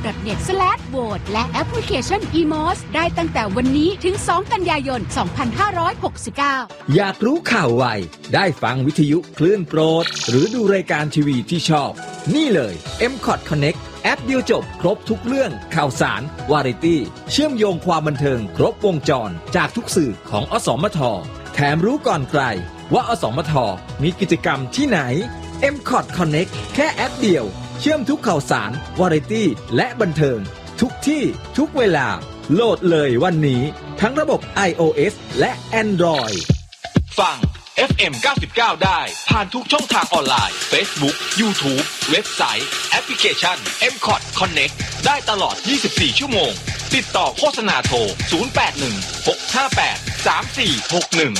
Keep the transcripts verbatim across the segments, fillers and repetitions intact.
ดอท เน็ต สแลช โหวต และแอปพลิเคชัน อี เอ็ม โอ เอส ได้ตั้งแต่วันนี้ถึงสองกันยายนสองพันห้าร้อยหกสิบเก้าอยากรู้ข่าวไวได้ฟังวิทยุคลื่นโปรดหรือดูรายการทีวีที่ชอบนี่เลย เอ็ม คอท Connect แอปเดียวจบครบทุกเรื่องข่าวสารวาไรตี้เชื่อมโยงความบันเทิงครบวงจรจากทุกสื่อของอสมทแถมรู้ก่อนใครว่าอสมทมีกิจกรรมที่ไหน เอ็ม คอท Connect แค่แอปเดียวเชื่อมทุกข่าวสารวาไรตี้และบันเทิงทุกที่ทุกเวลาโหลดเลยวันนี้ทั้งระบบ iOS และ Android ฟัง เอฟ เอ็ม เก้าสิบเก้า ได้ผ่านทุกช่องทางออนไลน์ Facebook YouTube เว็บไซต์แอปพลิเคชัน เอ็ม คอท Connect ได้ตลอดยี่สิบสี่ชั่วโมงติดต่อโฆษณาโทรศูนย์ แปด หนึ่ง หก ห้า แปด สาม สี่ หก หนึ่ง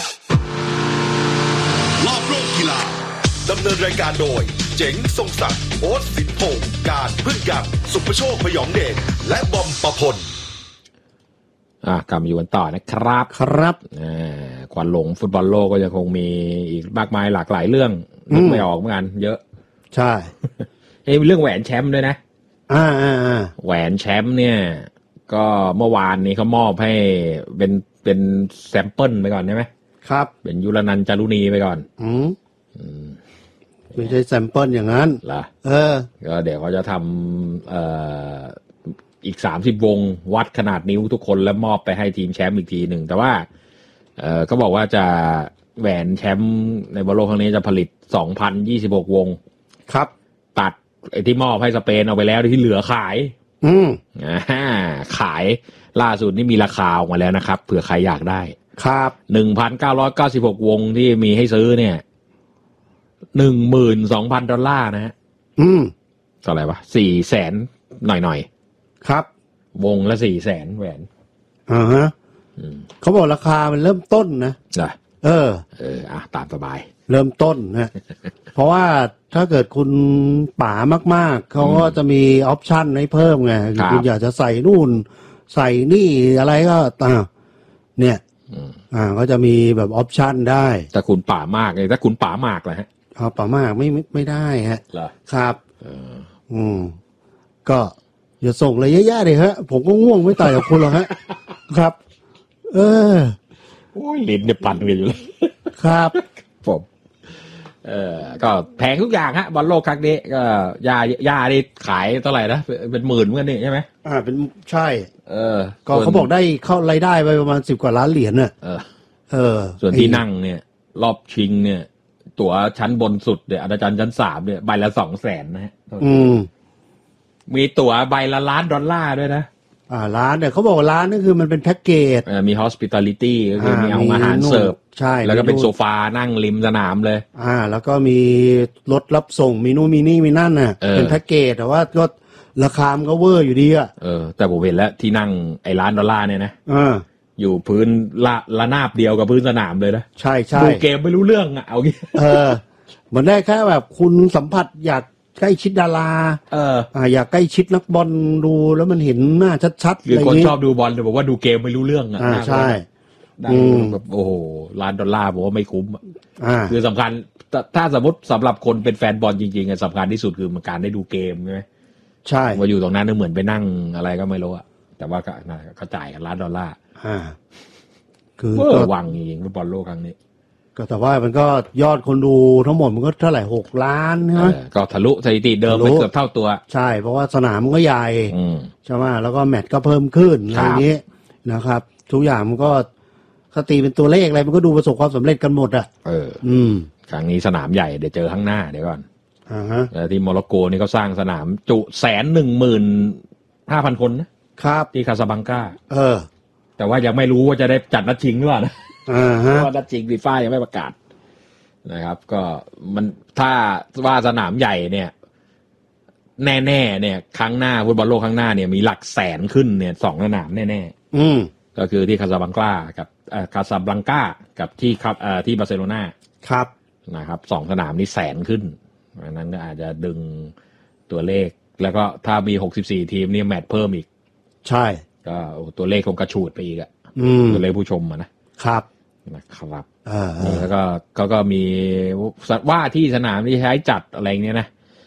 รอบโลกกีฬาดำเนินรายการโดยเจ๋งทรงศักดิ์โอ๊ตสินพงษ์การพึ่งกันสุภโชคพยองเดชและบอมประพลอ่ะกลับมาอยู่กันต่อนะครับครับอ่าควันหลงฟุตบอลโลกก็ยังคงมีอีกมากมายหลากหลายเรื่องนึกไม่ออกเหมือนกันเยอะใช่เอ้ยเรื่องแหวนแชมป์ด้วยนะอ่าอ่าอ่าแหวนแชมป์เนี่ยก็เมื่อวานนี้เขามอบให้เป็นเป็นแซมเปิลไปก่อนใช่ไหมครับเป็นยุรนันท์จารุณีไปก่อนอืมไม่ใช่แซมเปิลอย่างนั้นล่ะเออก็เดี๋ยวเขาจะทำเอ่ออีกสามสิบวงวัดขนาดนิ้วทุกคนแล้วมอบไปให้ทีมแชมป์อีกทีหนึ่งแต่ว่าเอ่อก็บอกว่าจะแหวนแชมป์ในบอลโลกครั้งนี้จะผลิต สองพันยี่สิบหก วงครับตัดไอ้ที่มอบให้สเปนเอาไปแล้วที่เหลือขายอืมอ่าขายล่าสุดนี่มีราคาออกมาแล้วนะครับเผื่อใครอยากได้ครับหนึ่งพันเก้าร้อยเก้าสิบหก วงที่มีให้ซื้อเนี่ย หนึ่งหมื่นสองพัน ดอลลาร์นะฮะอืมเท่าไหร่วะ สี่แสน หน่อยๆครับวงละ สี่แสน แหวนอ่าฮะเขาบอกราคามันเริ่มต้นนะนะเออเอออ่ะตามสบายเริ่มต้นนะ เพราะว่าถ้าเกิดคุณป๋ามากๆเขาก็จะมีออปชั่นให้เพิ่มไงคุณอยากจะใส่นู่นใส่นี่อะไรก็อ่าเนี่ยอ่าก็จะมีแบบออปชั่นได้แต่คุณป๋ามากเลยถ้าคุณป๋ามากเหรอฮะอ๋อป๋ามากไม่ไม่ไม่ได้ฮะเหรอครับอืมก็อย่าส่งเลยแย่ๆเลยฮะผมก็ง่วงไม่ต่างจากคุณหรอกฮะครับเออโอ้ยลิ้นเนี่ยปั่นกันอยู่เลยครับผมเออก็แพงทุกอย่างฮะบอลโลกครั้งนี้ก็ยายานี่ขายเท่าไหร่นะเป็นหมื่นเหมือนกันนี่ใช่ไหมอ่าเป็นใช่เออก็เขาบอกได้เข้ารายได้ไปประมาณสิบกว่าล้านเหรียญน่ะเออเออส่วนที่นั่งเนี่ยรอบชิงเนี่ยตั๋วชั้นบนสุดเนี่ยอาจารย์ชั้นสามเนี่ยใบละสองแสนนะฮะอืมมีตั๋วใบละล้านดอลลาร์ด้วยนะอ่าร้านเนี่ยเขาบอกว่าร้านนี่คือมันเป็นแพ็กเกจเออมี hospitality ก็คือมีเอาอาหารเสิร์ฟใช่แล้วก็เป็นโซฟานั่งริมสนามเลยอ่าแล้วก็มีรถรับส่งมีนู่นมีนี่มีนั่นน่ะเป็นแพ็กเกจแต่ว่าก็ราคามันก็เวอร์อยู่ดีอ่ะเออแต่ผมเห็นแล้วที่นั่งไอ้ล้านดอลลาร์เนี่ยนะอ่าอยู่พื้นละระนาบเดียวกับพื้นสนามเลยนะใช่ใช่ดูเกมไม่รู้เรื่องอ่ะเอางี้เออมันได้แค่แบบคุณสัมผัสอยากใกล้ชิดดาราเอออ่าอยากใกล้ชิดนักบอลดูแล้วมันเห็นหน้าชัดๆคือคนชอบดูบอลแต่บอกว่าดูเกมไม่รู้เรื่องอ่ะอ่าใช่ได้แบบโอ้โหล้านดอลลาร์บอกว่าไม่คุ้มอ่าคือสำคัญถ้าสมมติสำหรับคนเป็นแฟนบอลจริงๆสำคัญที่สุดคือมันการได้ดูเกมใช่ไหมใช่ว่าอยู่ตรงนั้นเหมือนไปนั่งอะไรก็ไม่รู้อะแต่ว่าก็นะเขาจ่ายกันล้านดอลลาร์อ่าคือก็วังจริงๆฟุตบอลโลกครั้งนี้ก็แต่ว่ามันก็ยอดคนดูทั้งหมดมันก็เท่าไหร่หกล้านใช่ไหมก็ทะลุสถิติเดิมไปเกือบเท่าตัวใช่เพราะว่าสนามมันก็ใหญ่ใช่ไหมแล้วก็แมตช์ก็เพิ่มขึ้นอะไรนี้นะครับทุกอย่างมันก็สตีเป็นตัวเลขอะไรมันก็ดูประสบความสำเร็จกันหมดอ่ะเอออืมครั้งนี้สนามใหญ่เดี๋ยวเจอข้างหน้าเดี๋ยวก่อนอ่าฮะที่โมร็อกโกนี่เขาสร้างสนามจุแสนหนึ่งหมื่นห้าพันคนนะครับที่คาซาบังกาเออแต่ว่ายังไม่รู้ว่าจะได้จัดนัดชิงหรือเปล่านะอ่าฮะเพราะว่านัดชิงฟีฟ่ายังไม่ประกาศนะครับก็มันถ้าว่าสนามใหญ่เนี่ยแน่ๆเนี่ยครั้งหน้าฟุตบอลโลกครั้งหน้าเนี่ยมีหลักแสนขึ้นเนี่ยสองสนามแน่ๆอืมก็คือที่คาซาบังกากับเอ่อคาซาบลังกากับที่ครับเอ่อที่บาร์เซโลนาครับนะครับสองสนามนี้แสนขึ้นเพราะนั้นก็อาจจะดึงตัวเลขแล้วก็ถ้ามีหกสิบสี่ทีมนี่แมตช์เพิ่มอีกใช่ก็ตัวเลขคงกระฉูดไปอีกอ่ะตัวเลขผู้ชมอ่ะนะครับนะครับแล้วก็เขาก็มีว่าที่สนามที่ใช้จัดอะไรเงี้ยนะ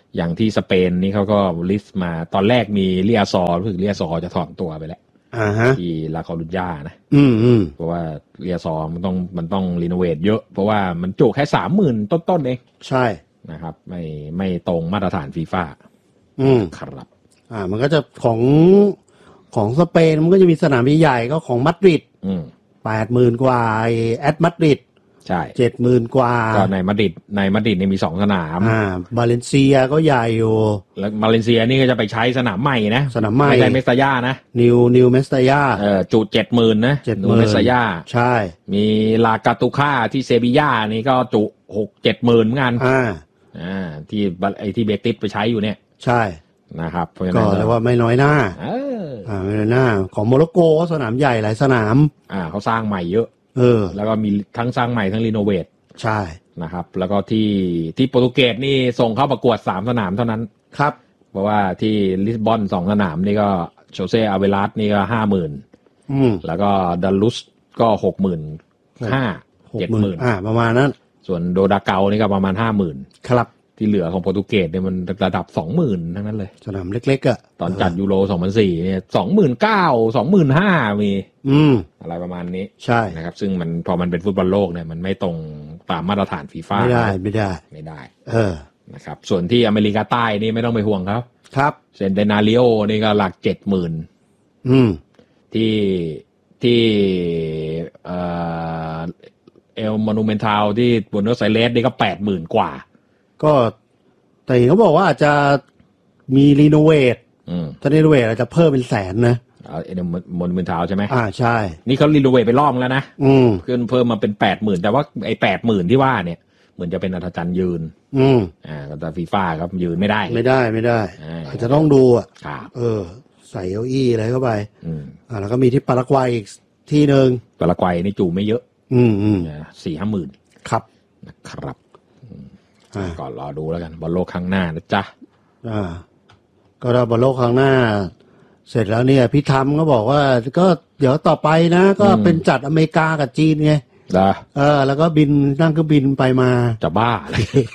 อย่างที่สเปนนี่เขาก็ลิสต์มาตอนแรกมีเรียซอร์รู้สึกเรียซอร์จะถอนตัวไปแล้วอ่าฮะที่ลาคอรุญญานะอืมอืมเพราะว่าเรียซอร์มันต้องมันต้องรีโนเวทเยอะเพราะว่ามันจุแค่สามหมื่นต้นๆเองใช่นะครับไม่ไม่ตรงมาตรฐานฟีฟ่าอืมครับอ่ามันก็จะของของสเปนมันก็จะมีสนามใหญ่ๆก็ของมาดริดอืมแปดหมื่นกว่าแอตมาดริดใช่เจ็ดหมื่นกว่าก็ในมาดริดในมาดริดเนี่ยมีสองสนามอ่าบาเลนเซียก็ใหญ่อยู่แล้วบาเลนเซียนี่ก็จะไปใช้สนามใหม่นะสนามใหม่ไม่ใช่เมสตาย่านะนิวนิวเมสตาย่าเออจุเจ็ดหมื่นนะเจ็ดหมื่นเมสตาย่าใช่มีลากาตูค่าที่เซบีย่านี่ก็จุหกเจ็ดหมื่นเหมือนกันอ่าอ่าที่ไอที่เบติสไปใช้อยู่เนี่ยใช่นะครับก็เรียกว่าไม่น้อยหน้าเอออ่าไม่น้อยหน้าของโมร็อกโกสนามใหญ่หลายสนามอ่าเขาสร้างใหม่เยอะเออแล้วก็มีทั้งสร้างใหม่ทั้งรีโนเวทใช่นะครับแล้วก็ที่ที่โปรตุเกสนี่ส่งเข้าประกวดสามสนามเท่านั้นครับเพราะว่าที่ลิสบอนสองสนามนี่ก็โชเซ่อาเวลัสนี่ก็ห้าหมื่นอืมแล้วก็ดัลลุสก็หกหมื่นห้าเจ็ดหมื่นอ่าประมาณนั้นส่วนโดดาเกานี่ก็ประมาณห้าหมื่นครับที่เหลือของโปรตุเกสเนี่ยมันระดับสองหมื่นทั้งนั้นเลยสนามเล็กๆอ่ะตอนจัดยูโรสองพันสี่เนี่ยสองหมื่นเก้าสองหมื่นห้ามีอืมอะไรประมาณนี้ใช่นะครับซึ่งมันพอมันเป็นฟุตบอลโลกเนี่ยมันไม่ตรงตามมาตรฐานฟีฟ่าไม่ได้ไม่ได้ไม่ได้เออนะครับส่วนที่อเมริกาใต้นี่ไม่ต้องไปห่วงครับครับเซนเตนาริโอนี่ก็หลักเจ็ดหมื่นอืมที่ที่เอ่อเอลมอนูเมนทัลที่บัวโนสไอเรสนี่ก็แปดหมื่นกว่าก็แต่เขาบอกว่าอาจจะมีรีโนเวทถ้ารีโนเวทอาจจะเพิ่มเป็นแสนนะเอลมอนูเมนทัลใช่ไหมอ่าใช่นี่เขารีโนเวทไปรอบแล้วนะอืมขึ้นเพิ่มมาเป็นแปดหมื่นแต่ว่าไอ้แปดหมื่นที่ว่าเนี่ยเหมือนจะเป็นอัธจันทร์ยืนอืมอ่าแต่ฟีฟ่าครับยืนไม่ได้ไม่ได้ไม่ได้อาจจะต้องดูอ่ะเออใส่เก้าอี้อะไรเข้าไปอืมอ่าแล้วก็มีที่ปารากวัยอีกที่นึงปารากวัยนี่จูไม่เยอะอืมอืมสี่ห้าหมื่นครับนะครับก่อนรอดูแล้วกันบอลโลกครั้งหน้านะจ๊ะอ่าก็ถ้าบอลโลกครั้งหน้าเสร็จแล้วเนี่ยพี่ธรรมก็บอกว่าก็เดี๋ยวต่อไปนะก็เป็นจัดอเมริกากับจีนไงเออแล้วก็บินนั่งเครื่องบินไปมาจะบ้าอะไร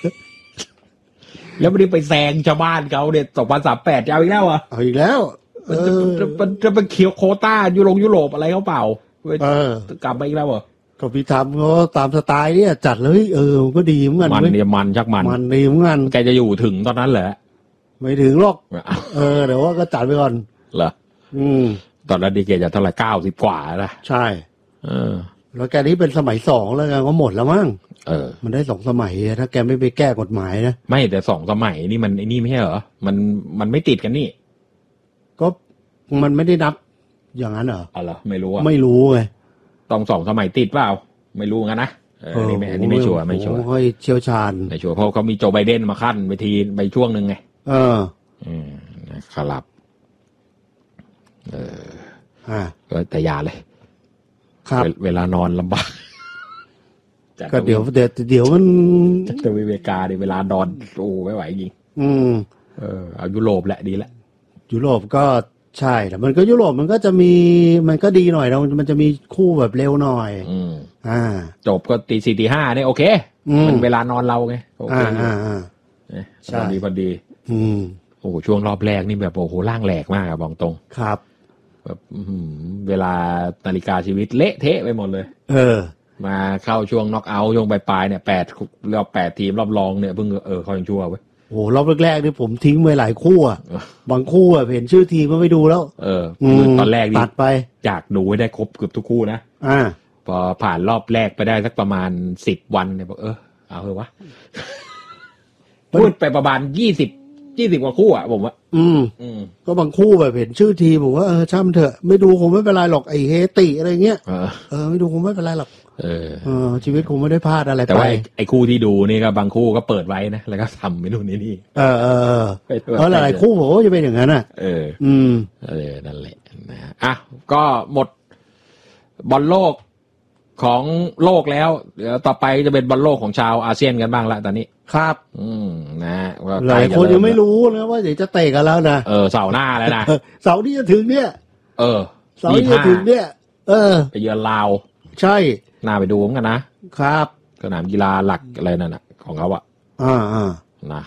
แล้วไม่ได้ไปแซงชาวบ้านเขาเนี่ยสองพันสามแปดจะเอาอีกแล้วอ่ะเอาอีกแล้วเออจะจะเป็นเคียวโคต้ายุโรปยุโรปอะไรเขาเปล่าเออกลับไปอีกแล้วเหรอก็พี่ทำเขาตามสไตล์เนี่ยจัดเลยเออก็ดีเหมือนกันมันเนี่ยมันชักมันมันดีเหมือนกันแกจะอยู่ถึงตอนนั้นเหรอไม่ถึงหรอกเออเดี๋ยวว่าก็จัดไปก่อนเหรออืมตอนนั้นดีเกจะเท่าไหร่เก้าสิบกว่าแล้วใช่เออแล้วแกนี้เป็นสมัยสองแล้วกันก็หมดแล้วมั้งเออมันได้สองสมัยถ้าแกไม่ไปแก้กฎหมายนะไม่แต่สองสมัยนี่มันไอ้นี่ไม่ใช่เหรอมันมันไม่ติดกันนี่ก็มันไม่ได้นับอย่างนั้นเหรออ๋อเหรอไม่รู้อ่ะไม่รู้ไงต้องสองสมัยติดเปล่าไม่รู้งั้นนะเออนี่ไม่อันนี้ไม่ชัวร์ไม่ชัวร์ไม่ค่อยเชี่ยวชาญไม่ชัวร์เพราะเขามีโจไบเดนมาขั้นไปทีไปช่วงนึงไงเอออืมนะครับเอออ่าก็แต่ยาเลยครับเวลานอนลำบากก็เดี๋ยวเดี๋ยวเดี๋ยวมันจะไปอเมริกาดิเวลานอนโอ้ไม่ไหวจริงอืมเออเอายุโรปแหละดีละยุโรปก็ใช่แต่มันก็ยุโรปมันก็จะมีมันก็ดีหน่อยเรามันจะมีคู่แบบเร็วหน่อยอืมอ่าจบก็ตีสี่ตีห้าเนี่ยโอเคมันเวลานอนเราไงโอเคอ่าอ่าใช่พอดีพอดีอืมโอ้ช่วงรอบแรกนี่แบบโอ้โหร่างแหลกมากอะบอกตรงครับแบบเวลานาฬิกาชีวิตเละเทะไปหมดเลยเออมาเข้าช่วงน็อกเอาท์ช่วงปลายๆเนี่ยแปดรอบแปดทีมรอบรองเนี่ยเพิ่งเออเขายังชั่วเว้ยโอ้รอบแรกๆนี่ผมทิ้งไปหลายคู่อ่ะบางคู่อ่ะเห็นชื่อทีมก็ไม่ดูแล้วเออตอนแรกนี่ตัดไปอยากดูให้ได้ครบเกือบทุกคู่นะอ่าพอผ่านรอบแรกไปได้สักประมาณสิบวันเนี่ยบอกเออเอาเถอะวะพูดไปประมาณยี่สิบยี่สิบกว่าคู่อ่ะผมว่าอืมอืมก็บางคู่แบบเห็นชื่อทีมผมว่าเออช่ำเถอะไม่ดูคงไม่เป็นไรหรอกไอ้เฮติอะไรเงี้ยเออไม่ดูคงไม่เป็นไรหรอกเออเออชีวิตคงไม่ได้พลาดอะไรไปแต่ว่าไอ้คู่ที่ดูนี่ก็บางคู่ก็เปิดไว้นะแล้วก็ทำไม่นู่นนี่นี่เออเออเออเพราะหลายคู่ผมจะเป็นอย่างนั้นอ่ะเอออืมเออนั่นแหละนะอ่ะก็หมดบอลโลกของโลกแล้วเดี๋ยวต่อไปจะเป็นบอลโลกของชาวอาเซียนกันบ้างละตอนนี้ครับอืมนะหลายคนยังไม่รู้นะว่าเดี๋ยวจะเตะกันแล้วนะเออเสาร์หน้าแล้วนะเสาร์ที่จะถึงเนี่ยเออเสาร์ที่จะถึงเนี่ยเออไปเยือนลาวใช่น่าไปดูเหมือนกันนะครับสนามกีฬาหลักอะไรนั่นน่ะของเขาอ่ะอ่าอ่านะครับ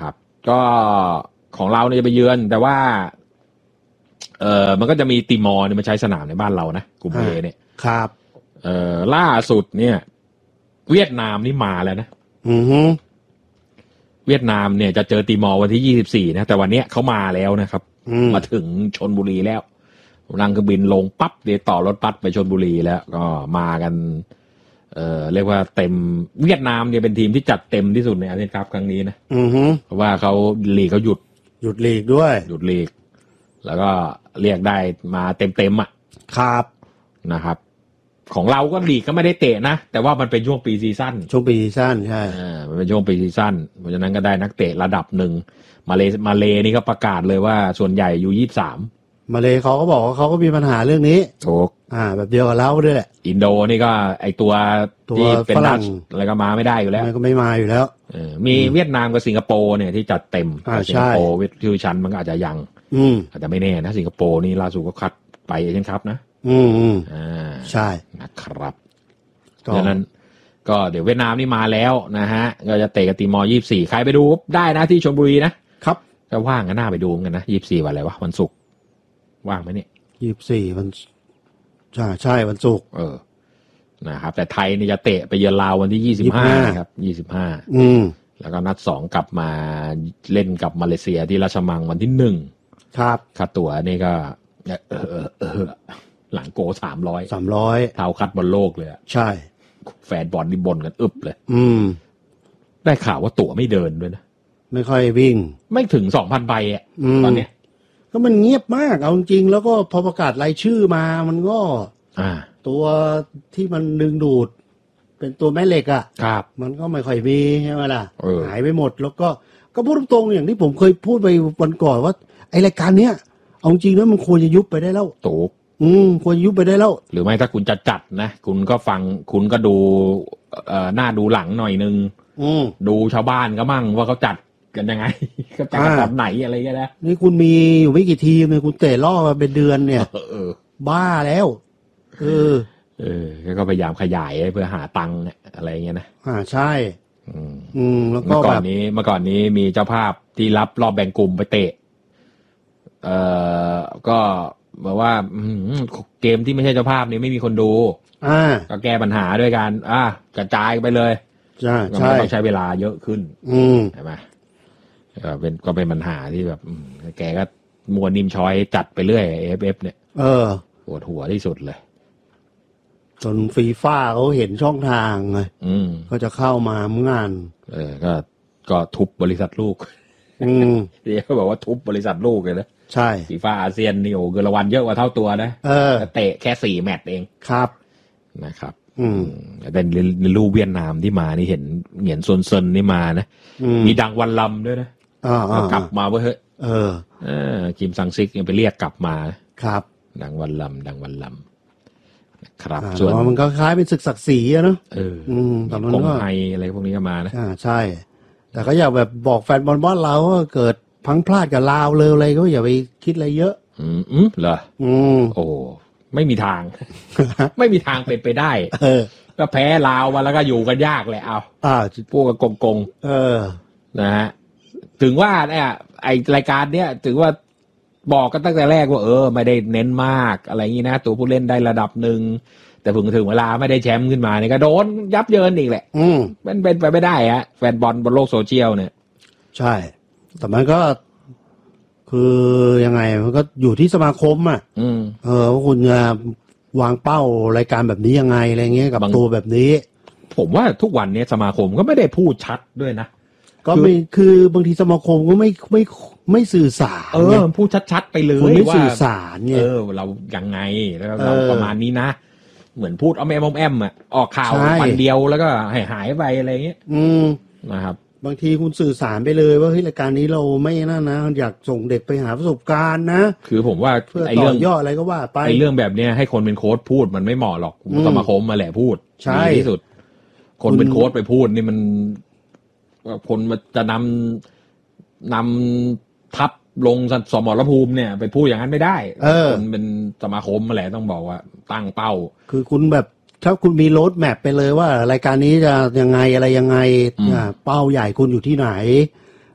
ก็ของเราเนี่ยจะไปเยือนแต่ว่าเออมันก็จะมีติมอร์เนี่ยมาใช้สนามในบ้านเรานะกลุ่ม A เนี่ยครับเออล่าสุดเนี่ยเวียดนามนี่มาแล้วนะอือฮึเวียดนามเนี่ยจะเจอติมอร์วันที่ยี่สิบสี่นะแต่วันเนี้ยเขามาแล้วนะครับมาถึงชลบุรีแล้วนั่งเครื่องบินลงปั๊บเดี๋ยวต่อรถบัสไปชลบุรีแล้วก็มากันเออเรียกว่าเต็มเวียดนามเนี่ยเป็นทีมที่จัดเต็มที่สุดในอาเซียนคัพครั้งนี้นะอือฮึเพราะว่าเขาลีกเขาหยุดหยุดลีกด้วยหยุดลีกแล้วก็เรียกได้มาเต็มๆอ่ะครับนะครับของเราก็ลีกก็ไม่ได้เตะนะแต่ว่ามันเป็นช่วงปีซีซั่นช่วงปีซีซั่นใช่อ่ามันเป็นช่วงปีซีซั่นเพราะฉะนั้นก็ได้นักเตะระดับหนึ่งมาเลมาเลนี่ก็ประกาศเลยว่าส่วนใหญ่อยู่ยี่สิบสามมาเลเขาก็บอกว่าเขาก็มีปัญหาเรื่องนี้ถูกอ่าแบบเดียวกับเราด้วยแหละอินโดนี่ก็ไอตัวที่เป็นฝรั่งอะไรก็มาไม่ได้อยู่แล้วมันก็ไม่มาอยู่แล้วเออมีเวียดนามกับสิงคโปร์เนี่ยที่จัดเต็มสิงคโปร์เวทีชั้นมันก็อาจจะยังอืมอาจจะไม่แน่นะสิงคโปร์นี่ล่าสุดก็คัดไปเอเชียนคัพนะอืมอืมอ่าใช่นะครับดังนั้นก็เดี๋ยวเวียดนามนี่มาแล้วนะฮะก็จะเตะกับติมอร์ยี่สิบสี่ใครไปดูได้นะที่ชลบุรีนะครับก็ว่างกันหน้าไปดูกันนะยี่สิบสี่วันอะไรวะวันศุกร์ว่างไหมเนี่ยยี่สิบสี่วันใช่ใช่วันศุกร์เออนะครับแต่ไทยนี่จะเตะไปเยือนลาววันที่ยี่สิบห้าครับยี่สิบห้าอืมแล้วก็นัดสองกลับมาเล่นกับมาเลเซียที่ราชมังวันที่หนึ่งครับค่าตั๋วนี่ก็เออเออเออหลังโกสามร้อยสามร้อยเท้าคัดบอลโลกเลยใช่แฟนบอลนี่บ่นกันอึบเลยอืมได้ข่าวว่าตั๋วไม่เดินด้วยนะไม่ค่อยวิ่งไม่ถึงสองพันใบอ่ะตอนเนี้ยก็มันเงียบมากเอาจริงแล้วก็พอประกาศรายชื่อมามันก็อ่าตัวที่มันดึงดูดเป็นตัวแม่เหล็กอ่ะครับมันก็ไม่ค่อยมีใช่ไหมล่ะเออหายไปหมดแล้วก็ก็พูดตรงๆอย่างที่ผมเคยพูดไปวันก่อนว่าไอรายการเนี้ยเอาจริงแล้วมันควรจะยุบไปได้แล้วถูกอืมควรยุบไปได้แล้วหรือไม่ถ้าคุณจะจัดนะคุณก็ฟังคุณก็ดูเอ่อหน้าดูหลังหน่อยนึงอืมดูชาวบ้านก็มั่งว่าเขาจัดกันยังไงเขาจัดกันแบบไหนอะไรเงี้ยนะนี่คุณมีอยู่ไม่กี่ทีมเลยคุณเตะล่อมาเป็นเดือนเนี่ยเออบ้าแล้วเออเออก็พยายามขยายเพื่อหาตังค์อะไรเงี้ยนะอ่าใช่อืมอืมแล้วก็เมื่อก่อนนี้เมื่อก่อนนี้มีเจ้าภาพที่รับรอบแบ่งกลุ่มไปเตะเอ่อก็บอกว่าเกมที่ไม่ใช่เจ้าภาพนี่ไม่มีคนดูอ่าก็แก้ปัญหาด้วยการอ่ากระจายไปเลยใช่ใช่ต้องใช้เวลาเยอะขึ้นอืมใช่ไหมก็เป็นก็เป็นปัญหาที่แบบแกก็มัวนิ่มช้อยจัดไปเรื่อย เอ เอฟ เอฟ เนี่ยเออปวดหัวที่สุดเลยจนฟีฟ่าเขาเห็นช่องทางไงก็จะเข้ามาเมื่องานเออก็ก็ทุบบริษัทลูกอืมเดี๋ยวเขาบอกว่าทุบบริษัทลูกเลยนะใช่ฟีฟ่าอาเซียนนี่โอ้เงินรางวัลเยอะกว่าเท่าตัวนะเออเตะแค่สี่แมตช์เองครับนะครับอืมแต่ในรูปเวียดนามที่มานี่เห็นเหงียนซนเซินนี่มานะมีดังวันลำด้วยนะอ่ากลับมาเว้ยเออเออคิมซังซิกยังไปเรียกกลับมาครับดังวันลำดังวันลำครับส่วนมันก็คล้ายเป็นศึกศักดิ์ศรีอะเนาะเอออืมแต่มันก็ไทยอะไรพวกนี้ก็มานะอ่าใช่แต่ก็อยากแบบบอกแฟนบอลบ้านเราว่าเกิดพังพลาดกับลาวเลยอะไรก็อย่าไปคิดอะไรเยอะอืมอืมเหรออืมโอ้ไม่มีทาง ไม่มีทางเป็นไปได้เออก็แพ้ลาวมาแล้วก็อยู่กันยากเลยเอาอ่าพวกกับกงๆเออนะฮะถึงว่าเนี่ยไอรายการเนี้ยถึงว่าบอกกันตั้งแต่แรกว่าเออไม่ได้เน้นมากอะไรอย่างนี้นะตัวผู้เล่นได้ระดับหนึ่งแต่ถึงถึงเวลาไม่ได้แชมป์ขึ้นมาเนี่ยก็โดนยับเยินอีกแหละอืมมันเป็นไปไม่ได้ฮะแฟนบอลบนโลกโซเชียลเนี่ยใช่แต่มันก็คือยังไงมันก็อยู่ที่สมาคมอ่ะอืมเออว่าคุณจะวางเป้ารายการแบบนี้ยังไงอะไรเงี้ยกับตัวแบบนี้ผมว่าทุกวันนี้สมาคมก็ไม่ได้พูดชัดด้วยนะก็ไม่คือบางทีสมาคมก็ไม่ไม่ไม่สื่อสารเออพูดชัดๆไปเลยว่าไม่สื่อสารเนี่ยเออเรายังไงแล้วเราประมาณนี้นะเหมือนพูดเอาแอมอมแอมอ่ะออกข่าววันเดียวแล้วก็หายหายไปอะไรเงี้ยอืมนะครับบางทีคุณสื่อสารไปเลยว่าเฮ้ยรายการนี้เราไม่นั่นนะอยากส่งเด็กไปหาประสบการณ์นะคือผมว่าไอ้เรื่องย่ออะไรก็ว่าไปไอ้เรื่องแบบเนี้ยให้คนเป็นโค้ชพูดมันไม่เหมาะหรอกสมาคมมาแหละพูดดีที่สุดคนเป็นโค้ชไปพูดนี่มันคนมันจะนำนำทัพลงสมรภูมิเนี่ยไปพูดอย่างนั้นไม่ได้คนเป็นสมาคมมาแหละต้องบอกว่าตั้งเป้าคือคุณแบบถ้าคุณมีโรดแมพไปเลยว่ารายการนี้จะยังไงอะไรยังไงเป้าใหญ่คุณอยู่ที่ไหน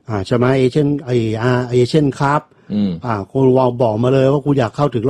อ่าใช่ไหมเอเชียนไออาเอเชียนคัพอืมอ่าคุณวอลบอกมาเลยว่าคุณอยากเข้าถึง